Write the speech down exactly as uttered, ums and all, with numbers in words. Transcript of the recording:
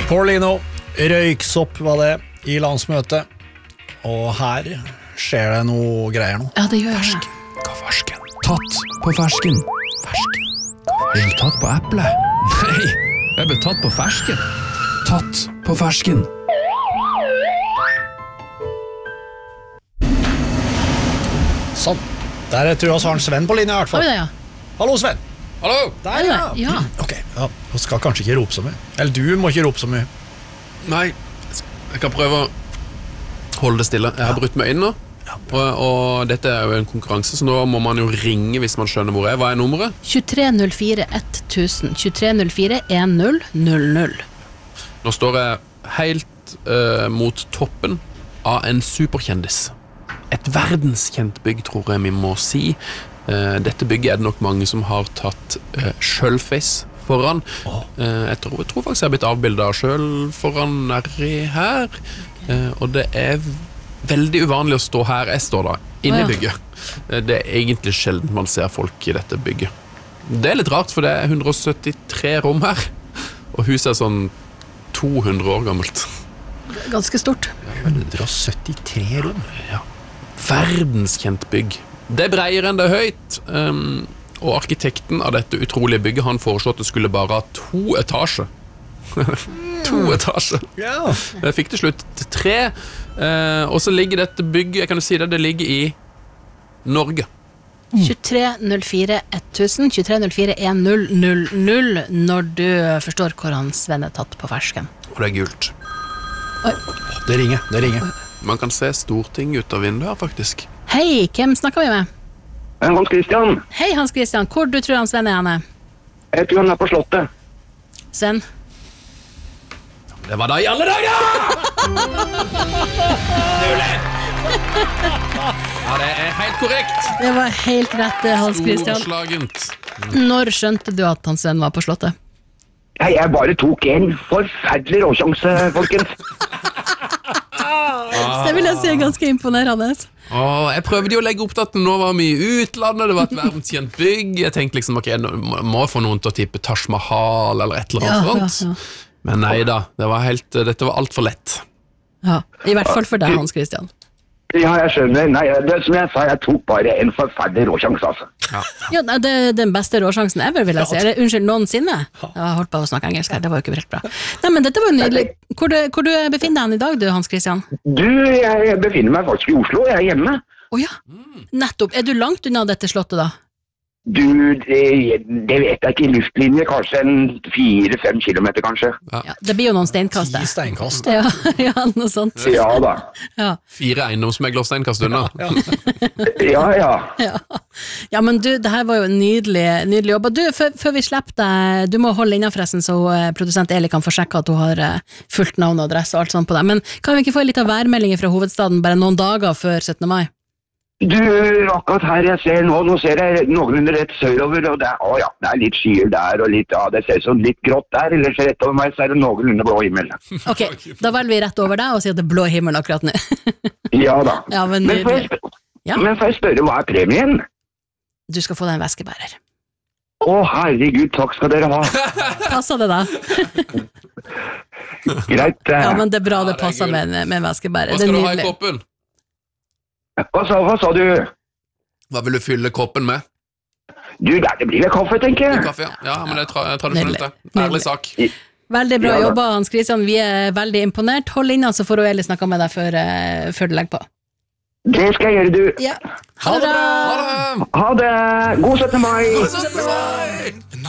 Paulino, røyksopp var det i landsmøtet. Og her skjer det noe greier nå. Ja, det gjør jeg. Hva fersken? Tatt på fersken. Fersken. Er du tatt på eple? Nei, jeg ble tatt på fersken. Tatt på fersken. Sånn. Der tror jeg har Sven på linje i hvert fall. Har vi det, ja? Hallo, Sven. Hallo! Der, ja. Ja. Ok, ja. Du skal kanskje ikke rope så mye. Eller du må ikke rope så mye. Nei, jeg kan prøve å holde det stille. Jeg har brutt meg inn nå. Og, og dette er jo en konkurranse, så nå må man jo ringe hvis man skjønner hvor jeg er. Hva er nummeret? tjuetre null fire tusen. tjuetre null fire en null null null. Nå står jeg helt uh, mot toppen av en superkjendis. Et verdenskjent bygg, tror jeg vi må si. Uh, dette bygget er det nok mange som har tatt uh, sjølface foran. Uh, jeg, tror, jeg tror faktisk jeg har blitt avbildet selv foran nærri her. Uh, og det er veldig uvanlig å stå her jeg står da, inne i bygget. Uh, det er egentlig sjelden man ser folk i dette bygget. Det er litt rart, for det er hundre og syttitre rom her. Og huset er sånn to hundre år gammelt. Ganske stort. hundre og syttitre rom. Ja. Verdenskjent bygg. Det er breiere enn det er høyt, um, og arkitekten av dette utrolige bygget, han foreslo at det skulle bare ha to etasjer. to etasjer. Ja. Jeg fikk til slutt tre, uh, og så ligger dette bygget, jeg kan jo si det, det ligger i Norge. tjuetre null fire tusen, tjuetre null fire en null null null, når du forstår hvor han Sven er tatt på fersken. Og det er gult. Oi. Det ringer, det ringer. Man kan se storting ut av vinduet her, faktisk. Hei, hvem snakker vi med? Hans Christian, Hei, Hans Christian, hvor du tror han Sven er henne? jeg tror han er på slottet. Sven? Det var da i alle dager! Nulig! Ja, det er helt korrekt. Det var helt rett, Hans Christian. Storslagent. Når skjønte du at han Sven var på slottet? Ja, jeg bare tok en forferdelig råsjanse, folkens. Det vil jeg si er ganske imponerende. Åh, jeg prøvde jo å legge opp til at nå var vi i utlandet, det var et verdenskjent bygg. Jeg tenkte liksom, ok, jeg må få noen til å tippe Taj Mahal eller et eller annet Ja, sånt. ja, ja. Men nei da, det var helt, dette var alt for lett. Ja, i hvert fall for deg, Hans Christian. Ja, jeg skjønner. Nei, det, som jeg sa, jeg tok bare en forferdelig råsjanse, altså. Ja, det er den beste råsjansen ever, vil jeg si. Eller, unnskyld, noensinne. Jeg har holdt på å snakke engelsk her, det var jo ikke helt bra. Nei, men dette var jo nydelig. Hvor du, hvor du befinner deg i dag, du, Hans Christian? Du, jeg befinner meg faktisk i Oslo, jeg er hjemme. Åja, nettopp. Er du langt unna dette slottet da? Du, det, det vet jeg ikke, i luftlinje, kanskje en fire-fem kilometer, kanskje. Ja, det blir jo noen steinkast Ti der. steinkast. Ja, ja, noe sånt. Ja da. Ja. Fire eiendomsmeglersteinkast unna. Ja. Ja, ja. Ja. Ja, men du, det her var jo nydelig, nydelig jobb. Og du, før, før vi slipper deg, du må holde innan forresten, så uh, produsent Eli kan få sjekke at du har uh, fullt navn og adresse og alt sånt på deg. Men kan vi ikke få en liten værmelding fra hovedstaden bare noen dager før syttende mai? Du, akkurat her jeg ser nå, nå ser jeg noenlunde rett sørover, og det er, å ja, det er litt skyer der, og litt, ja, det ser sånn litt grått der, eller så rett over meg, så er det noenlunde blå himmel. Ok, da velger vi rett over deg og sier at det er blå himmel akkurat nå. Ja da. Ja, men Men får jeg, nydelig. spør- Ja. men får jeg spørre, hva er premien? Du skal få deg en veskebærer. Å, herregud, takk skal dere ha. Passer det da? Greit. eh. Ja, men det er bra det Ja, det er passer gull. med, en- med en veskebærer. Hva Det er skal du ha i nydelig. koppen? Hva sa, hva sa du? Hva vil du fylle koppen med? Du, der, det blir vel kaffe, tenker jeg. Kaffe, ja. Ja, men det er tra tradisjonelt det. Nydelig. Ærlig sak. Veldig bra Ja, da. jobba, Hans Christian. Vi er veldig imponert. Hold innan, så får Eli snakke med deg før, uh, før du legger på. Det skal jeg gjøre, du. Ja. Ha det bra! Ha det! Ha det. God syttende mai. Ha det!